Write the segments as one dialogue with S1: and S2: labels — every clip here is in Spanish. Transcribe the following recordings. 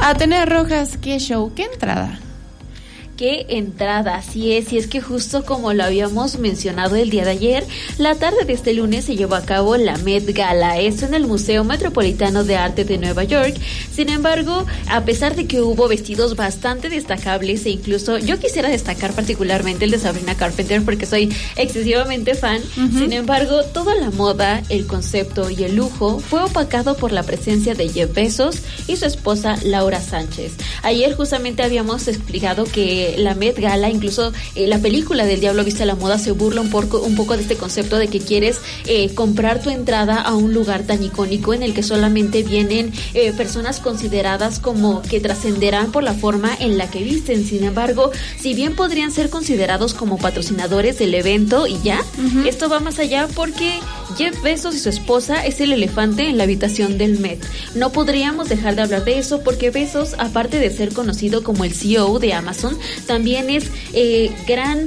S1: Atenea Rojas, ¿qué show? ¿Qué entrada?
S2: Qué entrada, así es, y es que justo como lo habíamos mencionado el día de ayer, la tarde de este lunes se llevó a cabo la Met Gala, esto en el Museo Metropolitano de Arte de Nueva York. Sin embargo, a pesar de que hubo vestidos bastante destacables, e incluso yo quisiera destacar particularmente el de Sabrina Carpenter porque soy excesivamente fan, sin embargo, toda la moda, el concepto y el lujo fue opacado por la presencia de Jeff Bezos y su esposa Laura Sánchez. Ayer justamente habíamos explicado que la Met Gala, incluso la película del Diablo Viste a la Moda se burla un poco de este concepto de que quieres comprar tu entrada a un lugar tan icónico en el que solamente vienen personas consideradas como que trascenderán por la forma en la que visten. Sin embargo, si bien podrían ser considerados como patrocinadores del evento y ya, esto va más allá porque Jeff Bezos y su esposa es el elefante en la habitación del Met. No podríamos dejar de hablar de eso porque Bezos, aparte de ser conocido como el CEO de Amazon, también es gran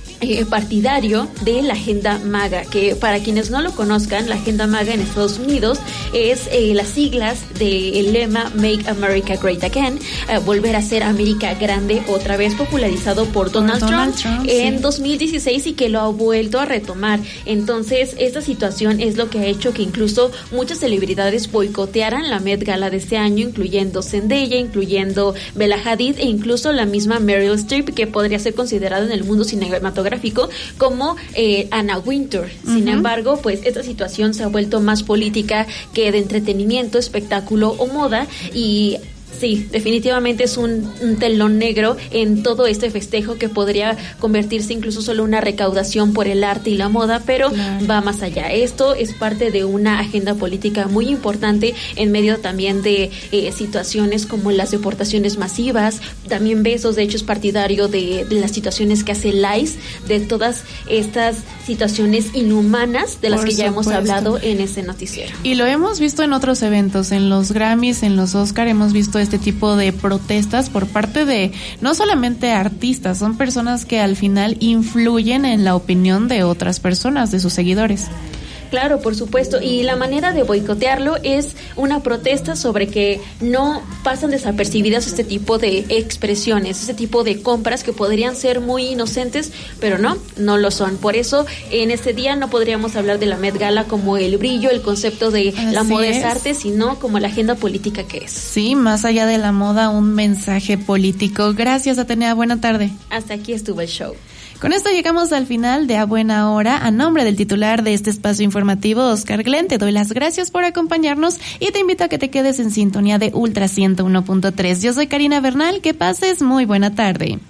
S2: partidario de la Agenda MAGA, que para quienes no lo conozcan, la Agenda MAGA en Estados Unidos es las siglas del lema Make America Great Again, volver a ser América grande otra vez, popularizado por Donald Trump en 2016 y que lo ha vuelto a retomar. Entonces, esta situación es lo que ha hecho que incluso muchas celebridades boicotearan la Met Gala de este año, incluyendo Zendaya, incluyendo Bella Hadid e incluso la misma Meryl Streep, que podría ser considerada en el mundo cinematográfico como Anna Wintour. Sin embargo, pues esta situación se ha vuelto más política que de entretenimiento, espectáculo o moda, y sí, definitivamente es un telón negro en todo este festejo que podría convertirse incluso solo en una recaudación por el arte y la moda, pero va más allá. Esto es parte de una agenda política muy importante en medio también de situaciones como las deportaciones masivas. También Bezos, de hecho, es partidario de las situaciones que hace LICE, de todas estas situaciones inhumanas de las que ya hemos hablado en este noticiero.
S1: Y lo hemos visto en otros eventos, en los Grammys, en los Oscar, hemos visto este tipo de protestas por parte de no solamente artistas, son personas que al final influyen en la opinión de otras personas, de sus seguidores.
S2: Claro, por supuesto, y la manera de boicotearlo es una protesta sobre que no pasan desapercibidas este tipo de expresiones, este tipo de compras que podrían ser muy inocentes, pero no lo son. Por eso, en este día no podríamos hablar de la Met Gala como el brillo, el concepto de la moda es arte, sino como la agenda política que es.
S1: Sí, más allá de la moda, un mensaje político. Gracias, Atenea, buena tarde.
S2: Hasta aquí estuvo el show.
S1: Con esto llegamos al final de A Buena Hora. A nombre del titular de este espacio informativo, Oscar Glenn, te doy las gracias por acompañarnos y te invito a que te quedes en sintonía de Ultra 101.3. Yo soy Karina Bernal, que pases muy buena tarde.